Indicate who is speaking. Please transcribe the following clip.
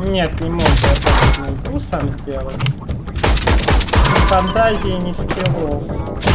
Speaker 1: Нет, не могу я так импульсом сделать. Ни фантазии, ни скиллов.